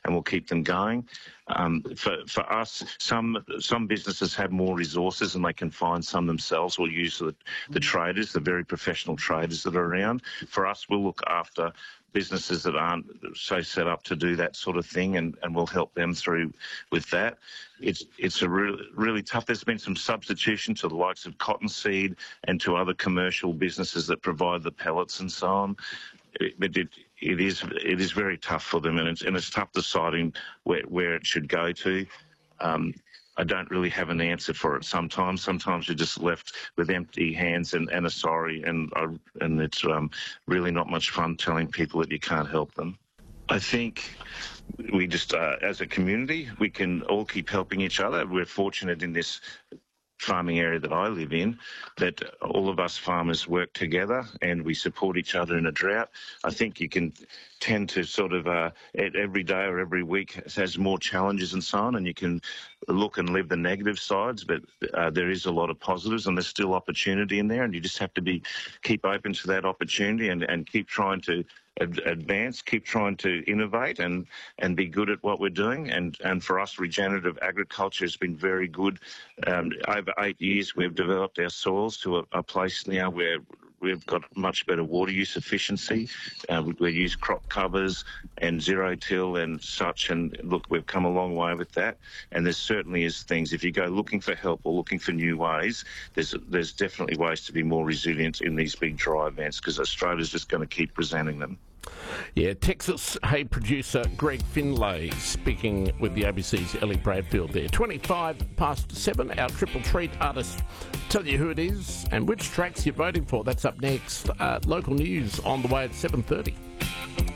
and we'll keep them going. For us, some businesses have more resources and they can find some themselves or use the traders, the very professional traders that are around. For us, we'll look after businesses that aren't so set up to do that sort of thing, and we'll help them through with that. It's a really tough. There's been some substitution to the likes of Cottonseed and to other commercial businesses that provide the pellets and so on. It is very tough for them, and it's tough deciding where it should go to. I don't really have an answer for it sometimes. Sometimes you're just left with empty hands and a sorry, and it's really not much fun telling people that you can't help them. I think we just, as a community, we can all keep helping each other. We're fortunate in this farming area that I live in that all of us farmers work together and we support each other in a drought. I think you can tend to sort of every day or every week has more challenges and so on, and you can look and live the negative sides, but there is a lot of positives and there's still opportunity in there, and you just have to keep open to that opportunity and keep trying to advance, keep trying to innovate and be good at what we're doing. And for us, regenerative agriculture has been very good. Over 8 years, we've developed our soils to a place now where we've got much better water use efficiency. We use crop covers and zero till and such, and look, we've come a long way with that. And there certainly is things, if you go looking for help or looking for new ways, there's definitely ways to be more resilient in these big dry events, because Australia's just going to keep presenting them. Yeah, Texas hay producer Greg Finlay speaking with the ABC's Ellie Bradfield there. 7:25, our Triple Treat artists tell you who it is and which tracks you're voting for. That's up next. Local news on the way at 7:30.